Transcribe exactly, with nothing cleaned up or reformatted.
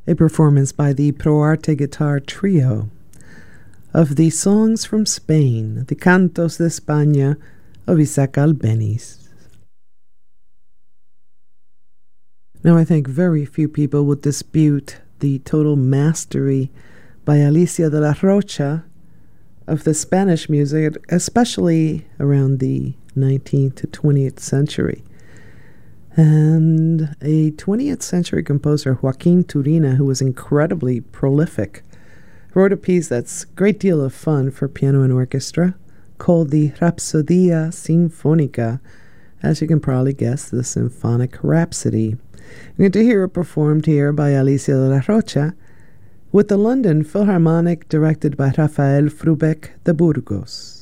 a performance by the Pro Arte Guitar Trio of the Songs from Spain, the Cantos de España of Isaac Albéniz. Now, I think very few people would dispute the total mastery by Alicia de la Rocha of the Spanish music, especially around the nineteenth to twentieth century. And a twentieth century composer, Joaquin Turina, who was incredibly prolific, wrote a piece that's a great deal of fun for piano and orchestra called the Rapsodia Sinfonica, as you can probably guess, the Symphonic Rhapsody. We're going to hear it performed here by Alicia de la Rocha with the London Philharmonic, directed by Rafael Frubeck de Burgos.